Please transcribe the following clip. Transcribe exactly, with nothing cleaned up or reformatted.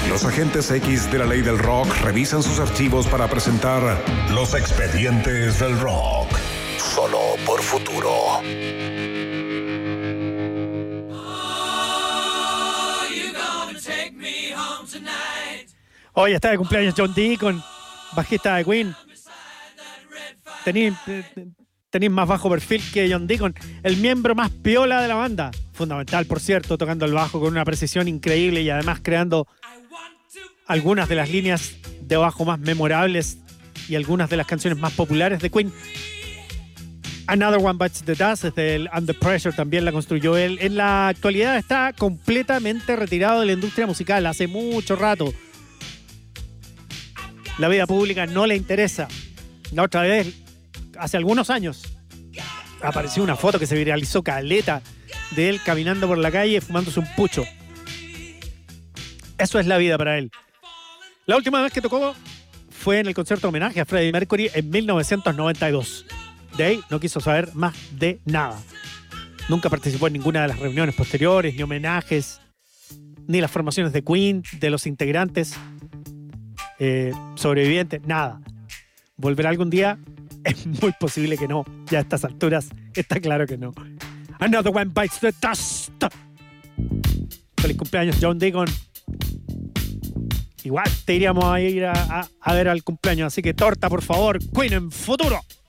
Los agentes X de la ley del rock revisan sus archivos para presentar Los Expedientes del Rock. Solo por Futuro. Hoy está de cumpleaños John Deacon, bajista de Queen. Tenéis, tenéis más bajo perfil que John Deacon, el miembro más piola de la banda. Fundamental, por cierto, tocando el bajo con una precisión increíble y además creando algunas de las líneas de bajo más memorables y algunas de las canciones más populares de Queen. Another One Bites the Dust, desde el Under Pressure, también la construyó él. En la actualidad está completamente retirado de la industria musical hace mucho rato. La vida pública no le interesa. La otra vez, hace algunos años, apareció una foto que se viralizó caleta de él caminando por la calle fumándose un pucho. Eso es la vida para él. La última vez que tocó fue en el concierto homenaje a Freddie Mercury en mil novecientos noventa y dos. De ahí no quiso saber más de nada. Nunca participó en ninguna de las reuniones posteriores, ni homenajes, ni las formaciones de Queen, de los integrantes eh, sobrevivientes, nada. ¿Volverá algún día? Es muy posible que no. Ya a estas alturas está claro que no. Another One Bites the Dust. Feliz cumpleaños, John Deacon. Igual te iríamos a ir a, a, a ver al cumpleaños, así que torta, por favor. Queen en Futuro.